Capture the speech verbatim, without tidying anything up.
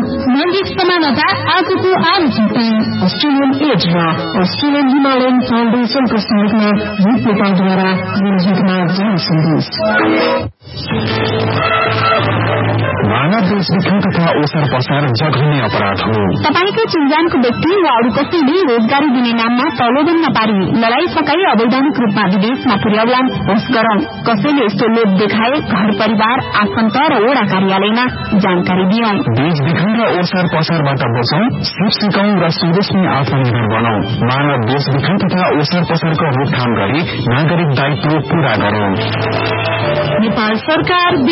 मौलिक समानता आजको आवश्यकता। अस्ट्रेलियन एड र अस्ट्रेलियन हिमालयन फाउन्डेसनको सहयोगमा यो पोर्टलद्वारा जनहितमा जारी सन्देश। मानव बेचबिखन तथा ओसार पसार जघन्य अपराध हो। तपाईको चिन्जानको व्यक्ति वा अरू कसैले रोजगारी दिने नाममा प्रलोभन नपारी लडाई सकाई अवैधानिक रूपमा विदेशमा पुर्याउलान् होस् गरौं। कसैले यस्तो लोभ देखाए घर परिवार आफन्त र वडा कार्यालयमा जानकारी दियौं। बेचबिखन र ओसार पसारबाट बचौं, सिप सिकौं र स्वदेशमै आत्मनिर्भर बनौं। मानव बेचबिखन तथा ओसार पसारको रोकथाम गरी नागरिक दायित्व पूरा गरौं। नेपाल सरकार